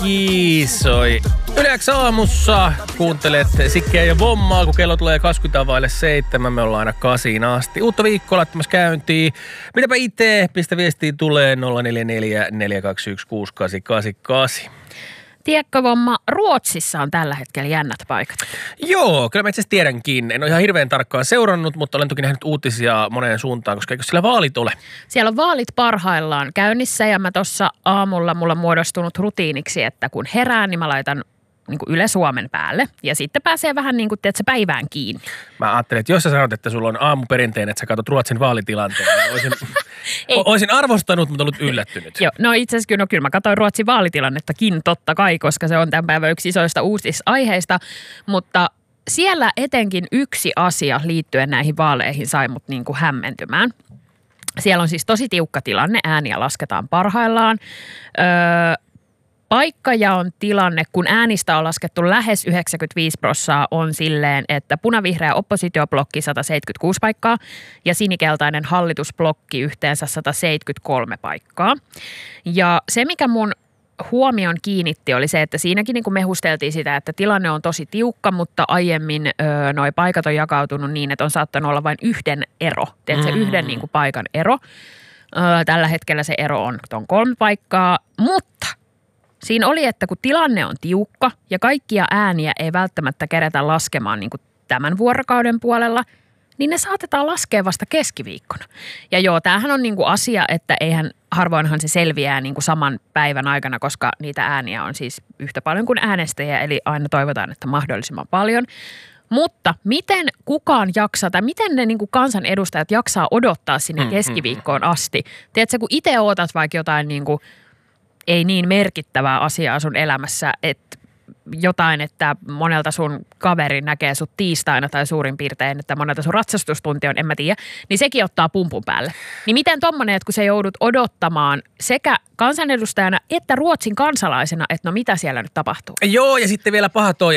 Kiisoi. Yleensä aamussa kuuntelet Sikkeä ja Vommaa, kun kello tulee 7:20. Me ollaan aina 8 asti. Uutta viikkoa laittamassa käyntiin. Mitäpä itse? Pistä viestiä tulee 044 421 6888. Tiedätkö, Vomma, Ruotsissa on tällä hetkellä jännät paikat. Joo, kyllä mä itse asiassa tiedänkin. En ole ihan hirveän tarkkaan seurannut, mutta olen toki nähnyt uutisia moneen suuntaan, koska eikö sillä vaalit ole? Siellä on vaalit parhaillaan käynnissä ja mä tuossa aamulla mulla on muodostunut rutiiniksi, että kun herään, niin mä laitan niin kuin Yle Suomen päälle ja sitten pääsee vähän niin kuin, tiedätkö, päivään kiinni. Mä ajattelin, että jos sä sanot, että sulla on aamuperinteen, että sä katsot Ruotsin vaalitilanteen, niin olisin arvostanut, mutta ollut yllättynyt. Joo, no itse asiassa kyllä mä katsoin Ruotsin vaalitilannettakin totta kai, koska se on tämän päivän yksi isoista uutisaiheista, mutta siellä etenkin yksi asia liittyen näihin vaaleihin sai mut niin kuin hämmentymään. Siellä on siis tosi tiukka tilanne, ääniä lasketaan parhaillaan. Paikkajaon tilanne, kun äänistä on laskettu lähes 95%, on silleen, että punavihreä oppositioblokki 176 paikkaa ja sinikeltainen hallitusblokki yhteensä 173 paikkaa. Ja se, mikä mun huomion kiinnitti, oli se, että siinäkin niin kuin mehusteltiin sitä, että tilanne on tosi tiukka, mutta aiemmin noi paikat on jakautunut niin, että on saattanut olla vain yhden ero. Tiedätkö, yhden niin kuin paikan ero. Tällä hetkellä se ero on 3 paikkaa, mutta siinä oli, että kun tilanne on tiukka ja kaikkia ääniä ei välttämättä kerätä laskemaan niin kuin tämän vuorokauden puolella, niin ne saatetaan laskea vasta keskiviikkona. Ja joo, tämähän on niin kuin asia, että harvoinhan se selviää niin kuin saman päivän aikana, koska niitä ääniä on siis yhtä paljon kuin äänestäjiä, eli aina toivotaan, että mahdollisimman paljon. Mutta miten kukaan jaksaa, tai miten ne niin kuin kansanedustajat jaksaa odottaa sinne keskiviikkoon asti? Tiedätkö, kun itse ootat vaikka jotain niin kuin ei niin merkittävää asiaa sun elämässä, että jotain, että monelta sun kaveri näkee sut tiistaina tai suurin piirtein, että monelta sun ratsastustunti on, en mä tiedä, niin sekin ottaa pumpun päälle. Niin miten tommonen, että kun sä joudut odottamaan sekä kansanedustajana että Ruotsin kansalaisena, että no mitä siellä nyt tapahtuu? Joo, ja sitten vielä paha toi,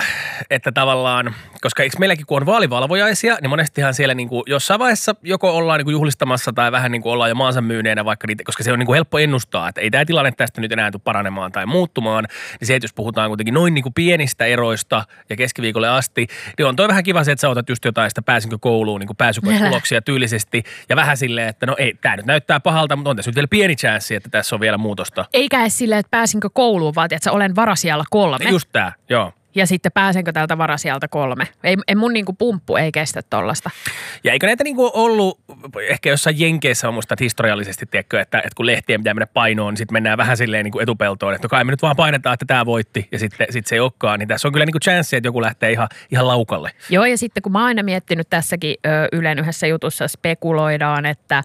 että tavallaan, koska eikö meilläkin kun on vaalivalvojaisia, niin monestihan siellä niin kuin jossain vaiheessa joko ollaan niin kuin juhlistamassa tai vähän niin kuin ollaan jo maansa myyneenä vaikka niitä, koska se on niin kuin helppo ennustaa, että ei tämä tilanne tästä nyt enää tule paranemaan tai muuttumaan, niin se, että jos puhutaan kuitenkin noin niin kuin pienistä eroista ja keskiviikolle asti, niin on toi vähän kiva se, että sä otat just jotain sitä pääsinkö kouluun, niin kuin pääsykoetuloksia tyylisesti ja vähän silleen, että no ei, tämä nyt näyttää pahalta, mutta on tässä nyt vielä pieni chanssi, että tässä on vielä muutosta. Eikä edes silleen, että pääsinkö kouluun, vaan että olen varasijalla 3. Just tää, joo. Ja sitten pääsenkö täältä varasijalta 3. Ei mun niinku pumppu ei kestä tollasta. Ja eikö näitä niinku ollut, ehkä jossain Jenkeissä on musta historiallisesti, tiedätkö, että kun lehtien pitää mennä painoon, niin sitten mennään vähän silleen niinku etupeltoon, että kai me nyt vaan painetaan, että tämä voitti ja sitten se ei olekaan. Niin tässä on kyllä niinku chanssi, että joku lähtee ihan laukalle. Joo, ja sitten kun mä oon aina miettinyt tässäkin Ylen yhdessä jutussa spekuloidaan, että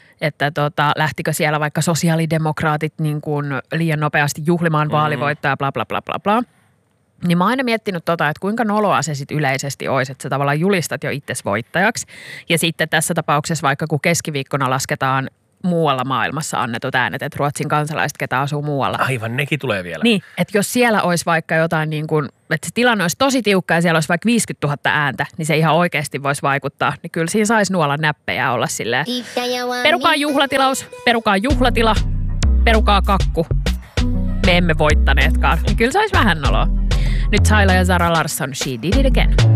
lähtikö siellä vaikka sosiaalidemokraatit niin kuin liian nopeasti juhlimaan vaalivoittoa, bla bla bla bla bla. Niin mä oon aina miettinyt että kuinka noloa se sitten yleisesti olisi, että sä tavallaan julistat jo itsesi voittajaksi. Ja sitten tässä tapauksessa vaikka kun keskiviikkona lasketaan muualla maailmassa annetut äänet, että Ruotsin kansalaiset, ketä asuu muualla. Aivan, nekin tulee vielä. Niin, että jos siellä olisi vaikka jotain niin kuin, että se tilanne olisi tosi tiukka ja siellä olisi vaikka 50 000 ääntä, niin se ihan oikeasti voisi vaikuttaa. Niin kyllä siinä saisi nuolla näppejä olla silleen, perukaa juhlatilaus, perukaa juhlatila, perukaa kakku. Me emme voittaneetkaan. Niin kyllä se olisi vähän noloa. Nyt Tyler ja Zara Larsson, She Did It Again.